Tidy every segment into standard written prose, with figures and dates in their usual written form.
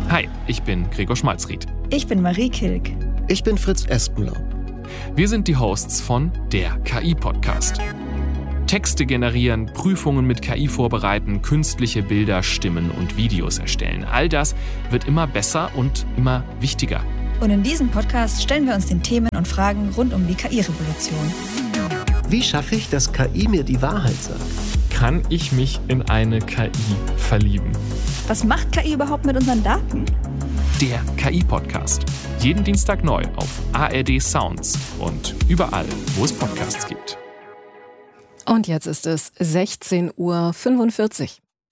Hi, ich bin Gregor Schmalzried. Ich bin Marie Kilk. Ich bin Fritz Espenlaub. Wir sind die Hosts von der KI-Podcast. Texte generieren, Prüfungen mit KI vorbereiten, künstliche Bilder, Stimmen und Videos erstellen. All das wird immer besser und immer wichtiger. Und in diesem Podcast stellen wir uns den Themen und Fragen rund um die KI-Revolution. Wie schaffe ich, dass KI mir die Wahrheit sagt? Kann ich mich in eine KI verlieben? Was macht KI überhaupt mit unseren Daten? Der KI-Podcast. Jeden Dienstag neu auf ARD Sounds und überall, wo es Podcasts gibt. Und jetzt ist es 16:45 Uhr.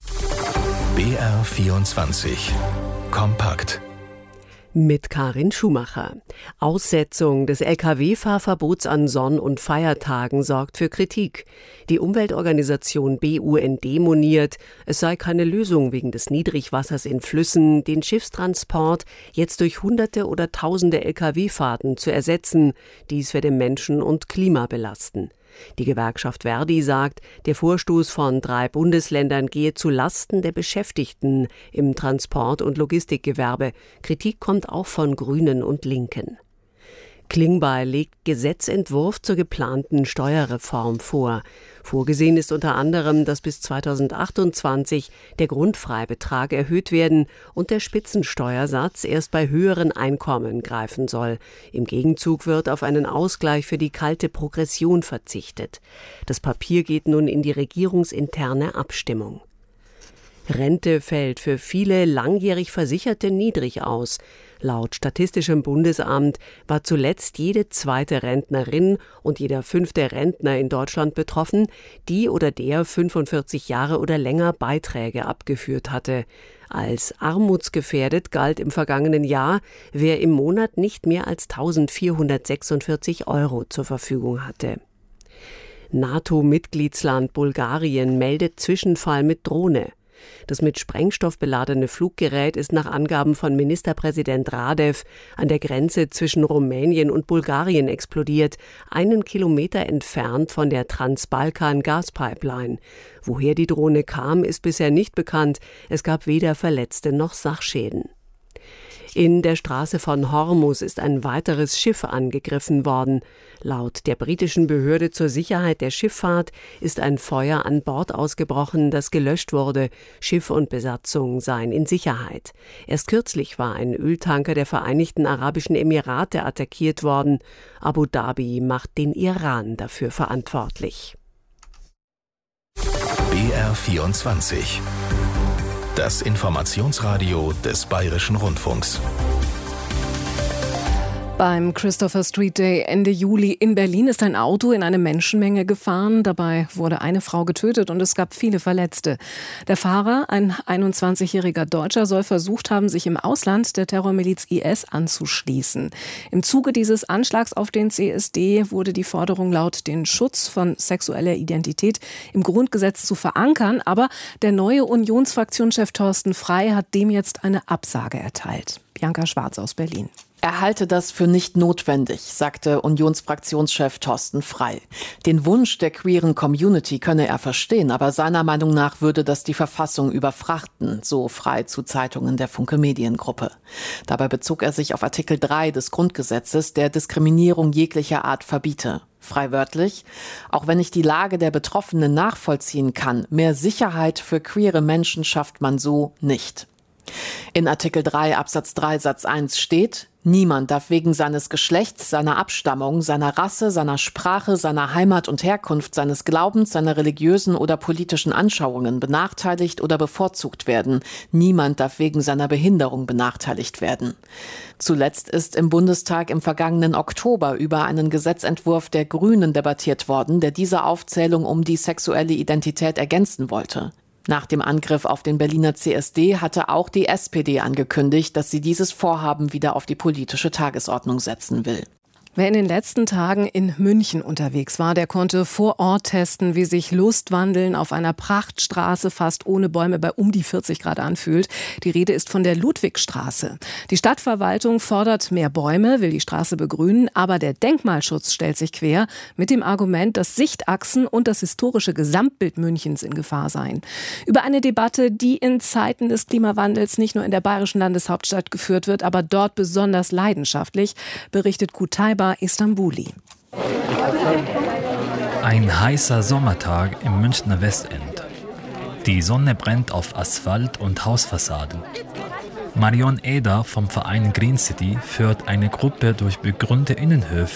BR24 Kompakt. Mit Karin Schumacher. Aussetzung des Lkw-Fahrverbots an Sonn- und Feiertagen sorgt für Kritik. Die Umweltorganisation BUND moniert, es sei keine Lösung wegen des Niedrigwassers in Flüssen, den Schiffstransport jetzt durch Hunderte oder Tausende Lkw-Fahrten zu ersetzen. Dies werde Menschen und Klima belasten. Die Gewerkschaft Verdi sagt, der Vorstoß von 3 Bundesländern gehe zu Lasten der Beschäftigten im Transport- und Logistikgewerbe. Kritik kommt auch von Grünen und Linken. Klingbeil legt Gesetzentwurf zur geplanten Steuerreform vor. Vorgesehen ist unter anderem, dass bis 2028 der Grundfreibetrag erhöht werden und der Spitzensteuersatz erst bei höheren Einkommen greifen soll. Im Gegenzug wird auf einen Ausgleich für die kalte Progression verzichtet. Das Papier geht nun in die regierungsinterne Abstimmung. Rente fällt für viele langjährig Versicherte niedrig aus. Laut Statistischem Bundesamt war zuletzt jede zweite Rentnerin und jeder 5. Rentner in Deutschland betroffen, die oder der 45 Jahre oder länger Beiträge abgeführt hatte. Als armutsgefährdet galt im vergangenen Jahr, wer im Monat nicht mehr als 1.446 € zur Verfügung hatte. NATO-Mitgliedsland Bulgarien meldet Zwischenfall mit Drohne. Das mit Sprengstoff beladene Fluggerät ist nach Angaben von Ministerpräsident Radev an der Grenze zwischen Rumänien und Bulgarien explodiert, 1 Kilometer entfernt von der Transbalkan-Gaspipeline. Woher die Drohne kam, ist bisher nicht bekannt. Es gab weder Verletzte noch Sachschäden. In der Straße von Hormuz ist ein weiteres Schiff angegriffen worden. Laut der britischen Behörde zur Sicherheit der Schifffahrt ist ein Feuer an Bord ausgebrochen, das gelöscht wurde. Schiff und Besatzung seien in Sicherheit. Erst kürzlich war ein Öltanker der Vereinigten Arabischen Emirate attackiert worden. Abu Dhabi macht den Iran dafür verantwortlich. BR24 Das Informationsradio des Bayerischen Rundfunks. Beim Christopher Street Day Ende Juli in Berlin ist ein Auto in eine Menschenmenge gefahren. Dabei wurde eine Frau getötet und es gab viele Verletzte. Der Fahrer, ein 21-jähriger Deutscher, soll versucht haben, sich im Ausland der Terrormiliz IS anzuschließen. Im Zuge dieses Anschlags auf den CSD wurde die Forderung laut, den Schutz von sexueller Identität im Grundgesetz zu verankern. Aber der neue Unionsfraktionschef Thorsten Frey hat dem jetzt eine Absage erteilt. Bianca Schwarz aus Berlin. Er halte das für nicht notwendig, sagte Unionsfraktionschef Thorsten Frey. Den Wunsch der queeren Community könne er verstehen, aber seiner Meinung nach würde das die Verfassung überfrachten, so Frey zu Zeitungen der Funke Mediengruppe. Dabei bezog er sich auf Artikel 3 des Grundgesetzes, der Diskriminierung jeglicher Art verbiete. Frei wörtlich: Auch wenn ich die Lage der Betroffenen nachvollziehen kann, mehr Sicherheit für queere Menschen schafft man so nicht. In Artikel 3 Absatz 3 Satz 1 steht: Niemand darf wegen seines Geschlechts, seiner Abstammung, seiner Rasse, seiner Sprache, seiner Heimat und Herkunft, seines Glaubens, seiner religiösen oder politischen Anschauungen benachteiligt oder bevorzugt werden. Niemand darf wegen seiner Behinderung benachteiligt werden. Zuletzt ist im Bundestag im vergangenen Oktober über einen Gesetzentwurf der Grünen debattiert worden, der diese Aufzählung um die sexuelle Identität ergänzen wollte. Nach dem Angriff auf den Berliner CSD hatte auch die SPD angekündigt, dass sie dieses Vorhaben wieder auf die politische Tagesordnung setzen will. Wer in den letzten Tagen in München unterwegs war, der konnte vor Ort testen, wie sich Lustwandeln auf einer Prachtstraße fast ohne Bäume bei um die 40 Grad anfühlt. Die Rede ist von der Ludwigstraße. Die Stadtverwaltung fordert mehr Bäume, will die Straße begrünen, aber der Denkmalschutz stellt sich quer mit dem Argument, dass Sichtachsen und das historische Gesamtbild Münchens in Gefahr seien. Über eine Debatte, die in Zeiten des Klimawandels nicht nur in der bayerischen Landeshauptstadt geführt wird, aber dort besonders leidenschaftlich, berichtet Kutaiba Istanbuli. Ein heißer Sommertag im Münchner Westend. Die Sonne brennt auf Asphalt und Hausfassaden. Marion Eder vom Verein Green City führt eine Gruppe durch begrünte Innenhöfe